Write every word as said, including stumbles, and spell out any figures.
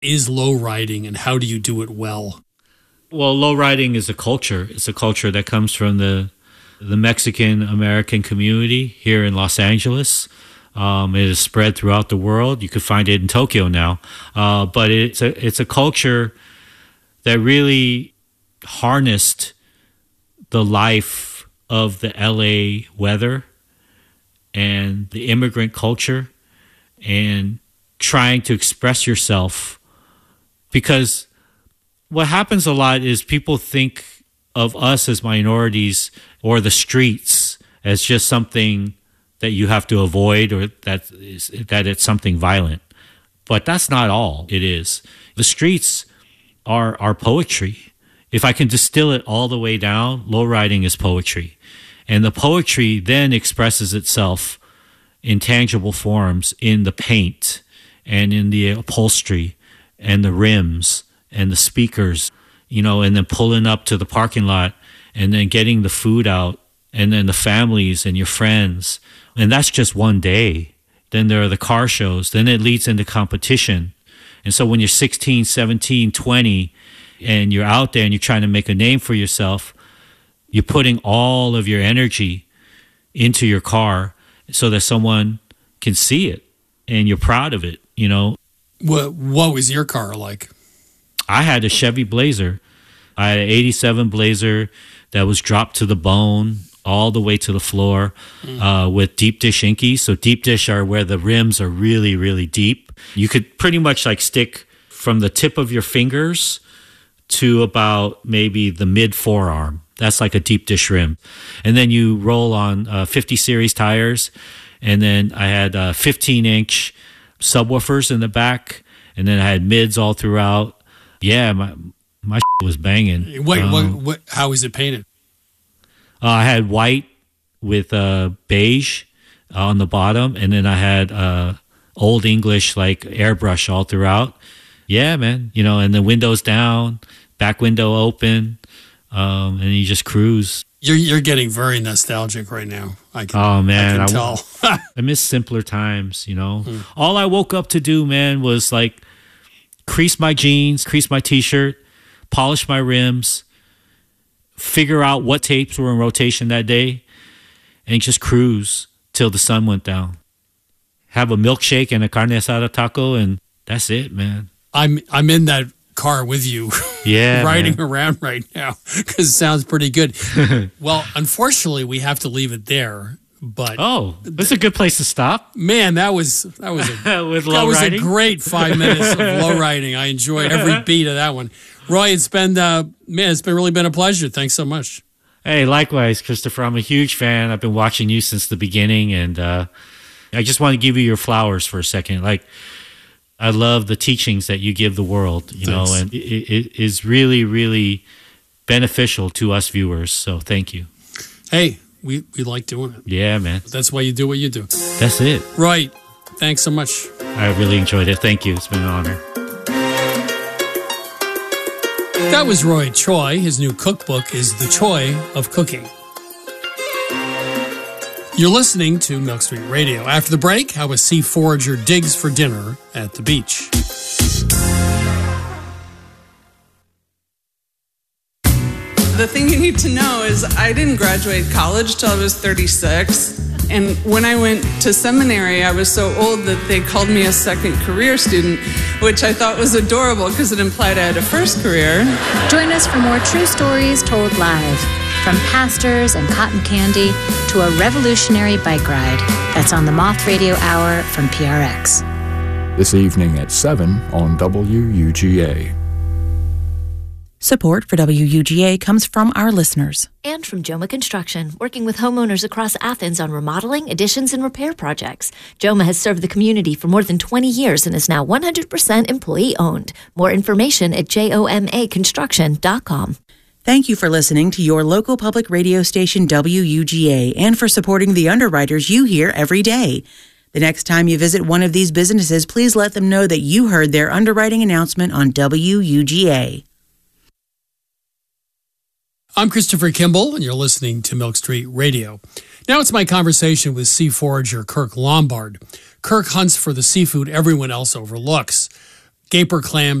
is low riding and how do you do it well? Well, low riding is a culture. It's a culture that comes from the the Mexican American community here in Los Angeles. Um, it is spread throughout the world. You could find it in Tokyo now, uh, but it's a it's a culture that really harnessed the life of the L A weather and the immigrant culture and trying to express yourself. Because what happens a lot is people think of us as minorities or the streets as just something that you have to avoid or that is, that it's something violent. But that's not all it is. The streets are, are poetry. If I can distill it all the way down, lowriding is poetry. And the poetry then expresses itself in tangible forms in the paint and in the upholstery and the rims and the speakers, you know, and then pulling up to the parking lot and then getting the food out and then the families and your friends. And that's just one day. Then there are the car shows. Then it leads into competition. And so when you're sixteen, seventeen, twenty, and you're out there and you're trying to make a name for yourself, you're putting all of your energy into your car so that someone can see it and you're proud of it, you know. What, what was your car like? I had a Chevy Blazer. I had an eighty-seven Blazer that was dropped to the bone all the way to the floor mm. uh, with deep dish Inkies. So deep dish are where the rims are really, really deep. You could pretty much like stick from the tip of your fingers to about maybe the mid forearm. That's like a deep dish rim. And then you roll on uh, fifty series tires. And then I had uh, fifteen inch subwoofers in the back. And then I had mids all throughout. Yeah, my my was banging. Wait, um, what, what, how was it painted? Uh, I had white with uh, beige on the bottom. And then I had uh, Old English like airbrush all throughout. Yeah, man. You know, and the windows down, back window open. Um, and you just cruise. You're you're getting very nostalgic right now. I can, oh man, I can I, tell. I miss simpler times. You know, mm. all I woke up to do, man, was like crease my jeans, crease my t-shirt, polish my rims, figure out what tapes were in rotation that day, and just cruise till the sun went down. Have a milkshake and a carne asada taco, and that's it, man. I'm I'm in that car with you, yeah, riding man. around right now because it sounds pretty good. Well, unfortunately, we have to leave it there. But oh, that's a good place to stop. Man, that was that was a With that low was riding? a great five minutes of low riding. I enjoyed every beat of that one. Roy, it's been uh, man, it's been really been a pleasure. Thanks so much. Hey, likewise, Christopher. I'm a huge fan. I've been watching you since the beginning, and uh, I just want to give you your flowers for a second. Like, I love the teachings that you give the world, you Thanks. know, and it, it is really, really beneficial to us viewers. So thank you. Hey, we, we like doing it. Yeah, man. That's why you do what you do. That's it. Right. Thanks so much. I really enjoyed it. Thank you. It's been an honor. That was Roy Choi. His new cookbook is The Choi of Cooking. You're listening to Milk Street Radio. After the break, how a sea forager digs for dinner at the beach. The thing you need to know is I didn't graduate college till I was thirty-six. And when I went to seminary, I was so old that they called me a second career student, which I thought was adorable because it implied I had a first career. Join us for more true stories told live. From pastors and cotton candy to a revolutionary bike ride. That's on the Moth Radio Hour from P R X. This evening at seven on W U G A. Support for W U G A comes from our listeners. And from Joma Construction, working with homeowners across Athens on remodeling, additions, and repair projects. Joma has served the community for more than twenty years and is now one hundred percent employee-owned. More information at joma construction dot com. Thank you for listening to your local public radio station W U G A and for supporting the underwriters you hear every day. The next time you visit one of these businesses, please let them know that you heard their underwriting announcement on W U G A. I'm Christopher Kimball, and you're listening to Milk Street Radio. Now it's my conversation with sea forager Kirk Lombard. Kirk hunts for the seafood everyone else overlooks. gaper clams